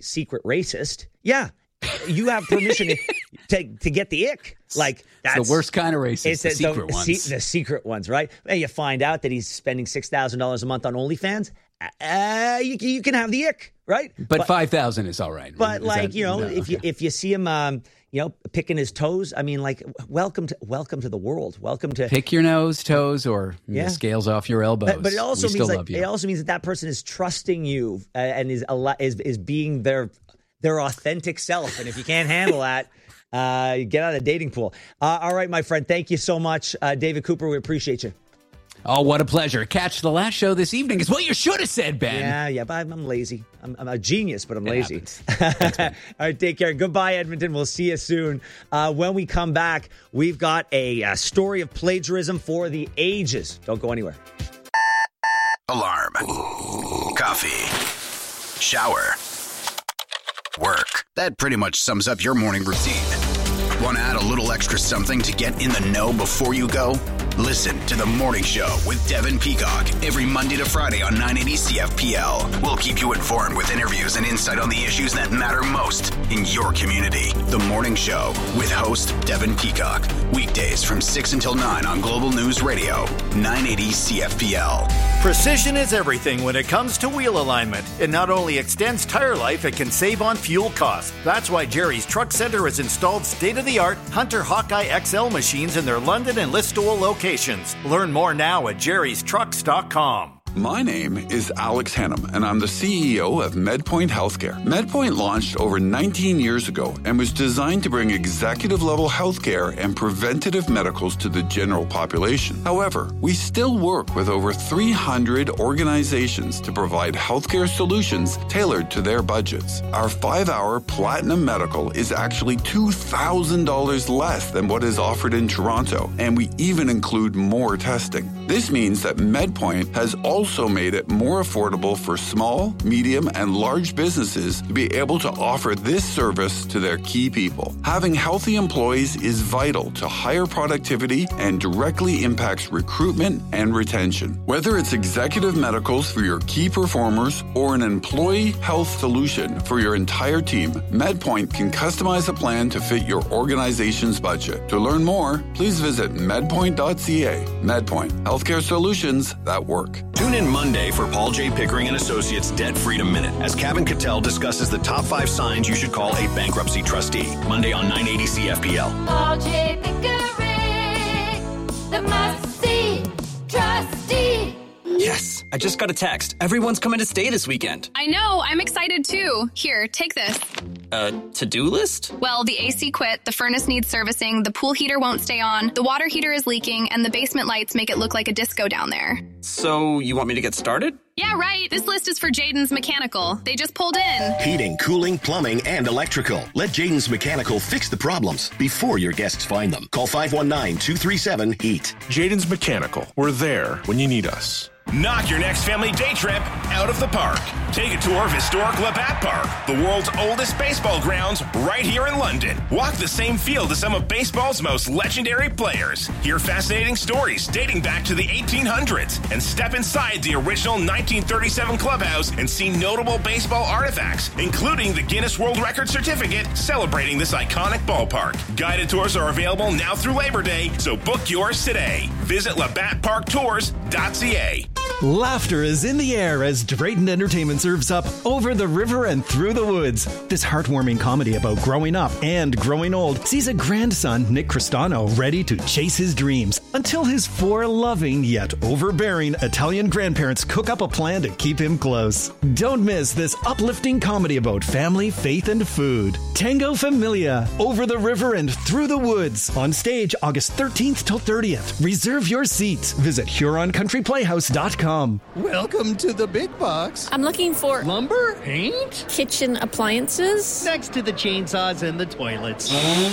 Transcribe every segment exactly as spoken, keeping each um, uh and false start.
secret racist, yeah, you have permission to, to to get the ick. Like that's it's the worst kind of racist. It's the, the secret the, ones. The secret ones, right? And you find out that he's spending six thousand dollars a month on OnlyFans. Uh, you, you can have the ick, right? But, but five thousand is all right. But is like that, you know, no, if okay. you if you see him, um, you know, picking his toes. I mean, like, welcome to welcome to the world. Welcome to pick your nose, toes, or yeah. the scales off your elbows. But, but it also we means still like, love you. it also means that that person is trusting you uh, and is is is being their their authentic self. And if you can't handle that, uh, you get out of the dating pool. Uh, all right, my friend. Thank you so much, uh, David Cooper. We appreciate you. Oh, what a pleasure. Catch the last show this evening is what you should have said, Ben. Yeah, yeah, but I'm, I'm lazy. I'm, I'm a genius, but I'm it lazy. Thanks, all right, take care. Goodbye, Edmonton. We'll see you soon. Uh, when we come back, we've got a, a story of plagiarism for the ages. Don't go anywhere. Alarm. Coffee. Shower. Work. That pretty much sums up your morning routine. Want to add a little extra something to get in the know before you go? Listen to The Morning Show with Devin Peacock every Monday to Friday on nine eighty C F P L. We'll keep you informed with interviews and insight on the issues that matter most in your community. The Morning Show with host Devin Peacock. Weekdays from six until nine on Global News Radio, nine eighty C F P L. Precision is everything when it comes to wheel alignment. It not only extends tire life, it can save on fuel costs. That's why Jerry's Truck Center has installed state-of-the-art Hunter Hawkeye X L machines in their London and Listowel locations. Learn more now at jerrys trucks dot com. My name is Alex Hannum, and I'm the C E O of MedPoint Healthcare. MedPoint launched over nineteen years ago and was designed to bring executive-level healthcare and preventative medicals to the general population. However, we still work with over three hundred organizations to provide healthcare solutions tailored to their budgets. Our five-hour Platinum Medical is actually two thousand dollars less than what is offered in Toronto, and we even include more testing. This means that MedPoint has all also made it more affordable for small, medium, and large businesses to be able to offer this service to their key people. Having healthy employees is vital to higher productivity and directly impacts recruitment and retention. Whether it's executive medicals for your key performers or an employee health solution for your entire team, MedPoint can customize a plan to fit your organization's budget. To learn more, please visit medpoint dot c a. MedPoint, healthcare solutions that work. Tune in Monday for Paul J. Pickering and Associates Debt Freedom Minute as Kevin Cattell discusses the top five signs you should call a bankruptcy trustee. Monday on nine eighty C F P L. Paul J. Pickering, the must-see trustee. Yes, I just got a text. Everyone's coming to stay this weekend. I know, I'm excited too. Here, take this. A to-do list? Well, the A C quit, the furnace needs servicing, the pool heater won't stay on, the water heater is leaking, and the basement lights make it look like a disco down there. So, you want me to get started? Yeah, right. This list is for Jaden's Mechanical. They just pulled in. Heating, cooling, plumbing, and electrical. Let Jaden's Mechanical fix the problems before your guests find them. Call five one nine, two three seven, HEAT. Jaden's Mechanical. We're there when you need us. Knock your next family day trip out of the park. Take a tour of historic Labatt Park, the world's oldest baseball grounds, right here in London. Walk the same field as some of baseball's most legendary players. Hear fascinating stories dating back to the eighteen hundreds, and step inside the original nineteen thirty-seven clubhouse and see notable baseball artifacts, including the Guinness World Record certificate celebrating this iconic ballpark. Guided tours are available now through Labor Day, so book yours today. Visit labatt park tours dot c a. Laughter is in the air as Drayton Entertainment serves up Over the River and Through the Woods. This heartwarming comedy about growing up and growing old sees a grandson, Nick Cristano, ready to chase his dreams until his four loving yet overbearing Italian grandparents cook up a plan to keep him close. Don't miss this uplifting comedy about family, faith, and food. Tango Familia, Over the River and Through the Woods. On stage August thirteenth till thirtieth. Reserve your seats. Visit Huron Country Playhouse dot com. Welcome to the big box. I'm looking for lumber, paint, kitchen appliances. Next to the chainsaws and the toilets.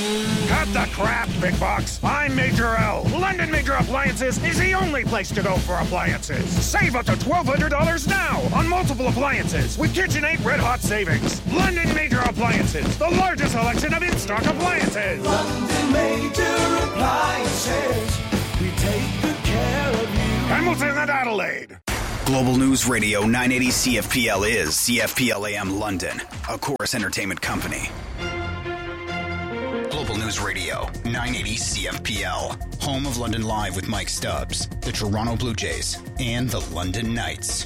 Cut the crap, big box. I'm Major L. London Major Appliances is the only place to go for appliances. Save up to twelve hundred dollars now on multiple appliances with KitchenAid Red Hot Savings. London Major Appliances, the largest selection of in-stock appliances. London Major Appliances, we take good care of you. Hamilton and Adelaide. Global News Radio nine eighty C F P L is C F P L A M London, a Chorus Entertainment company. Global News Radio nine eighty C F P L, home of London Live with Mike Stubbs, the Toronto Blue Jays, and the London Knights.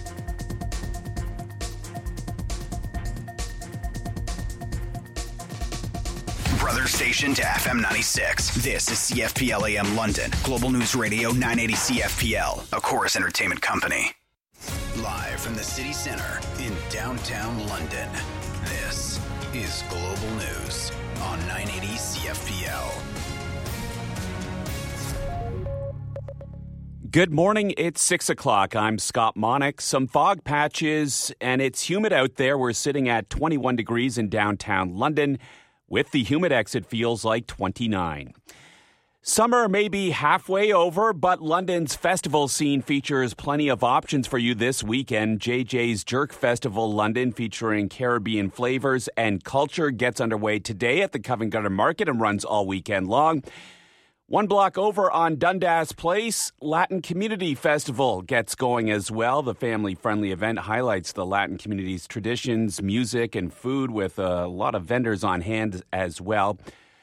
Brother station to F M ninety-six. This is C F P L A M London. Global News Radio nine eighty C F P L, a Chorus Entertainment company. Live from the city center in downtown London, this is Global News on nine eighty C F P L. Good morning. It's six o'clock. I'm Scott Monick. Some fog patches, and it's humid out there. We're sitting at twenty-one degrees in downtown London. With the Humidex, it feels like twenty-nine. Summer may be halfway over, but London's festival scene features plenty of options for you this weekend. J J's Jerk Festival London, featuring Caribbean flavors and culture, gets underway today at the Covent Garden Market and runs all weekend long. One block over on Dundas Place, Latin Community Festival gets going as well. The family-friendly event highlights the Latin community's traditions, music, and food, with a lot of vendors on hand as well.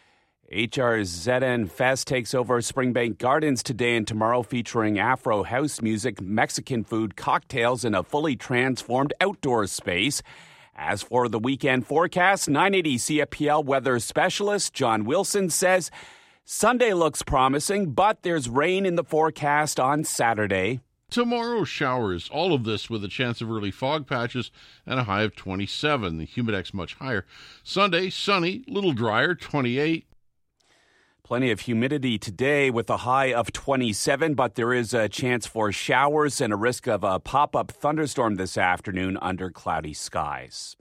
H R Z N Fest takes over Springbank Gardens today and tomorrow, featuring Afro house music, Mexican food, cocktails, and a fully transformed outdoor space. As for the weekend forecast, nine eighty C F P L weather specialist John Wilson says Sunday looks promising, but there's rain in the forecast on Saturday. Tomorrow, showers. All of this with a chance of early fog patches and a high of twenty-seven. The Humidex much higher. Sunday, sunny, little drier, twenty-eight. Plenty of humidity today with a high of twenty-seven, but there is a chance for showers and a risk of a pop-up thunderstorm this afternoon under cloudy skies.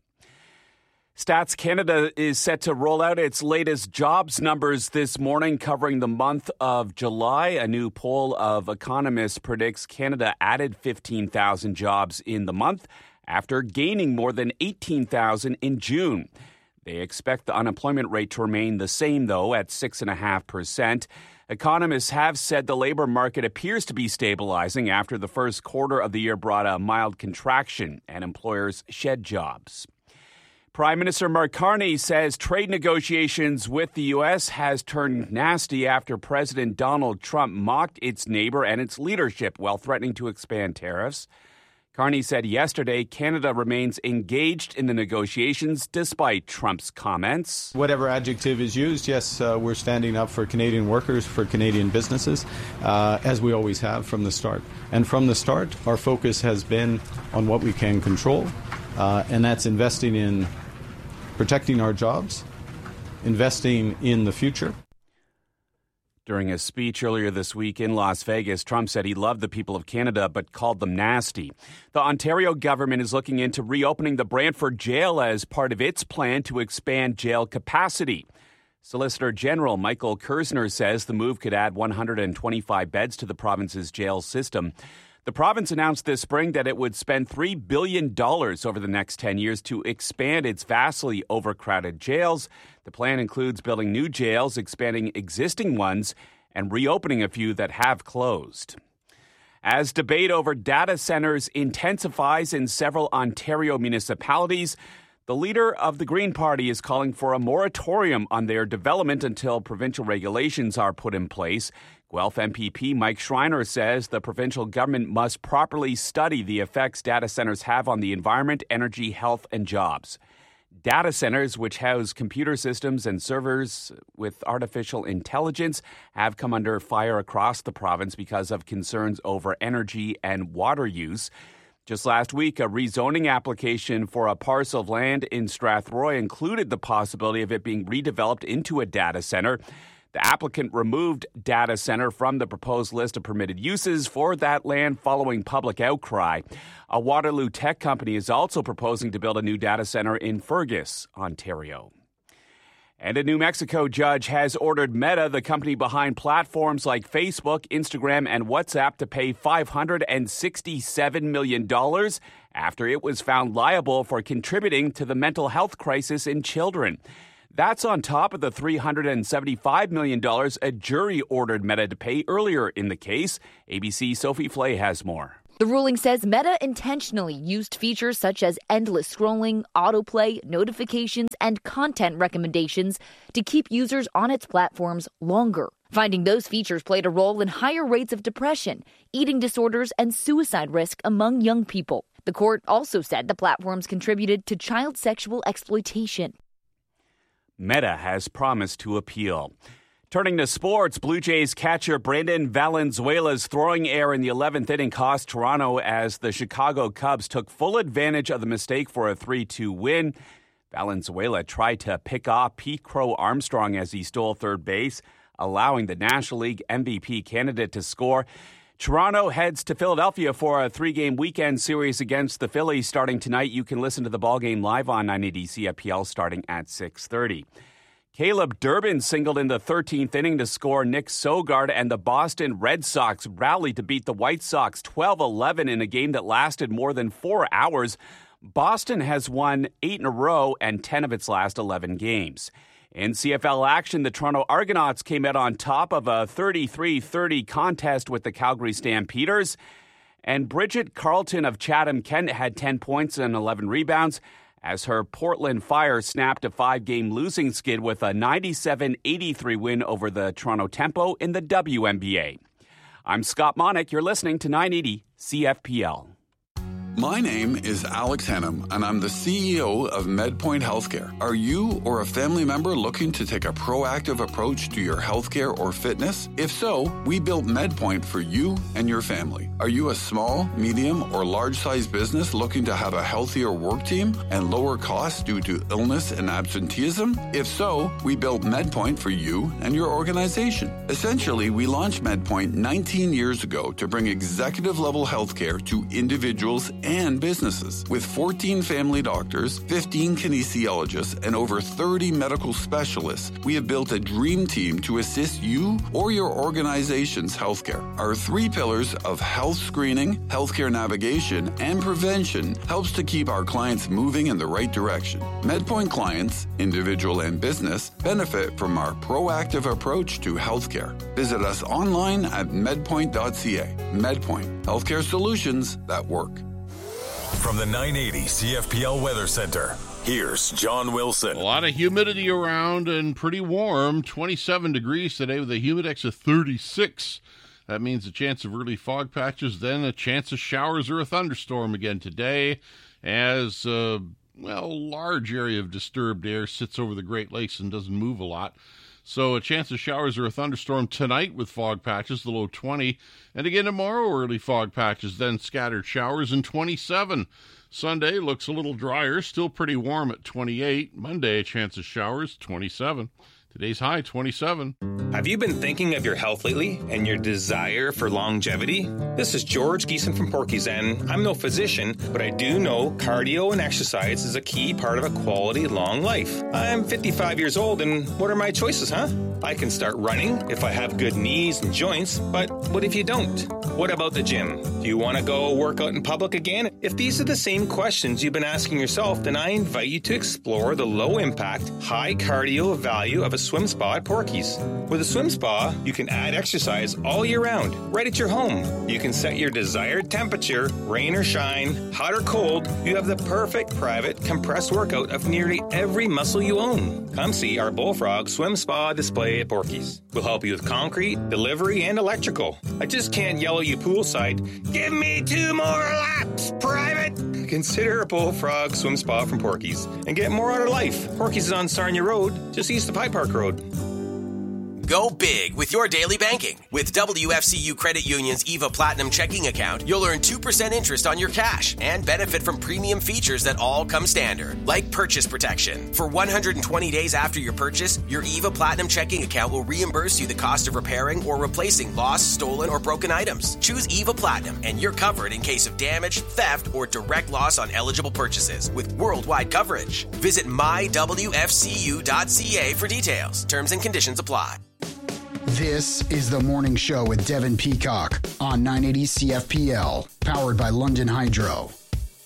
Stats Canada is set to roll out its latest jobs numbers this morning, covering the month of July. A new poll of economists predicts Canada added fifteen thousand jobs in the month after gaining more than eighteen thousand in June. They expect the unemployment rate to remain the same, though, at six point five percent. Economists have said the labor market appears to be stabilizing after the first quarter of the year brought a mild contraction and employers shed jobs. Prime Minister Mark Carney says trade negotiations with the U S has turned nasty after President Donald Trump mocked its neighbor and its leadership while threatening to expand tariffs. Carney said yesterday Canada remains engaged in the negotiations despite Trump's comments. Whatever adjective is used, yes, uh, we're standing up for Canadian workers, for Canadian businesses, uh, as we always have from the start. And from the start, our focus has been on what we can control, uh, and that's investing in protecting our jobs, investing in the future. During a speech earlier this week in Las Vegas, Trump said he loved the people of Canada but called them nasty. The Ontario government is looking into reopening the Brantford jail as part of its plan to expand jail capacity. Solicitor General Michael Kersner says the move could add one hundred twenty-five beds to the province's jail system. The province announced this spring that it would spend three billion dollars over the next ten years to expand its vastly overcrowded jails. The plan includes building new jails, expanding existing ones, and reopening a few that have closed. As debate over data centers intensifies in several Ontario municipalities, the leader of the Green Party is calling for a moratorium on their development until provincial regulations are put in place. Guelph M P P Mike Schreiner says the provincial government must properly study the effects data centers have on the environment, energy, health, and jobs. Data centers, which house computer systems and servers with artificial intelligence, have come under fire across the province because of concerns over energy and water use. Just last week, a rezoning application for a parcel of land in Strathroy included the possibility of it being redeveloped into a data center. The applicant removed data center from the proposed list of permitted uses for that land following public outcry. A Waterloo tech company is also proposing to build a new data center in Fergus, Ontario. And a New Mexico judge has ordered Meta, the company behind platforms like Facebook, Instagram, and WhatsApp, to pay five hundred sixty-seven million dollars after it was found liable for contributing to the mental health crisis in children. That's on top of the three hundred seventy-five million dollars a jury ordered Meta to pay earlier in the case. A B C's Sophie Flay has more. The ruling says Meta intentionally used features such as endless scrolling, autoplay, notifications, and content recommendations to keep users on its platforms longer. Finding those features played a role in higher rates of depression, eating disorders, and suicide risk among young people. The court also said the platforms contributed to child sexual exploitation. Meta has promised to appeal. Turning to sports, Blue Jays catcher Brandon Valenzuela's throwing error in the eleventh inning cost Toronto as the Chicago Cubs took full advantage of the mistake for a three two win. Valenzuela tried to pick off Pete Crow Armstrong as he stole third base, allowing the National League M V P candidate to score. Toronto heads to Philadelphia for a three-game weekend series against the Phillies starting tonight. You can listen to the ballgame live on nine eighty C F P L starting at six thirty. Caleb Durbin singled in the thirteenth inning to score. Nick Sogard and the Boston Red Sox rallied to beat the White Sox twelve eleven in a game that lasted more than four hours. Boston has won eight in a row and ten of its last eleven games. In C F L action, the Toronto Argonauts came out on top of a thirty-three thirty contest with the Calgary Stampeders. And Bridget Carlton of Chatham-Kent had ten points and eleven rebounds as her Portland Fire snapped a five-game losing skid with a ninety-seven eighty-three win over the Toronto Tempo in the W N B A. I'm Scott Monick. You're listening to nine eighty C F P L. My name is Alex Hannum, and I'm the C E O of MedPoint Healthcare. Are you or a family member looking to take a proactive approach to your healthcare or fitness? If so, we built MedPoint for you and your family. Are you a small, medium, or large-sized business looking to have a healthier work team and lower costs due to illness and absenteeism? If so, we built MedPoint for you and your organization. Essentially, we launched MedPoint nineteen years ago to bring executive-level healthcare to individuals and businesses. With fourteen family doctors, fifteen kinesiologists, and over thirty medical specialists, we have built a dream team to assist you or your organization's healthcare. Our three pillars of health screening, healthcare navigation, and prevention helps to keep our clients moving in the right direction. MedPoint clients, individual and business, benefit from our proactive approach to healthcare. Visit us online at medpoint dot c a. MedPoint, healthcare solutions that work. From the nine eighty C F P L Weather Center, here's John Wilson. A lot of humidity around and pretty warm. twenty-seven degrees today with a humidex of thirty-six. That means a chance of early fog patches, then a chance of showers or a thunderstorm again today as, uh, well, a large area of disturbed air sits over the Great Lakes and doesn't move a lot. So a chance of showers or a thunderstorm tonight with fog patches, the low twenty. And again tomorrow, early fog patches, then scattered showers and twenty-seven. Sunday looks a little drier, still pretty warm at twenty-eight. Monday, a chance of showers, twenty-seven. Today's high, twenty-seven. Have you been thinking of your health lately and your desire for longevity? This is George Geeson from Porky's, and I'm no physician, but I do know cardio and exercise is a key part of a quality long life. I'm fifty-five years old, and what are my choices, huh? I can start running if I have good knees and joints, but what if you don't? What about the gym? Do you want to go work out in public again? If these are the same questions you've been asking yourself, then I invite you to explore the low-impact, high-cardio value of a swim spa at Porky's. With a swim spa, you can add exercise all year round, right at your home. You can set your desired temperature, rain or shine, hot or cold. You have the perfect private compressed workout of nearly every muscle you own. Come see our Bullfrog Swim Spa display at Porky's. We'll help you with concrete, delivery, and electrical. I just can't yell at you poolside, give me two more laps, private! Consider a Bullfrog Swim Spa from Porky's and get more out of life. Porky's is on Sarnia Road, just east of High Park Road. Go big with your daily banking. With W F C U Credit Union's EVA Platinum checking account, you'll earn two percent interest on your cash and benefit from premium features that all come standard, like purchase protection. For one hundred twenty days after your purchase, your EVA Platinum checking account will reimburse you the cost of repairing or replacing lost, stolen, or broken items. Choose EVA Platinum, and you're covered in case of damage, theft, or direct loss on eligible purchases with worldwide coverage. Visit my w f c u dot c a for details. Terms and conditions apply. This is The Morning Show with Devin Peacock on nine eighty C F P L, powered by London Hydro.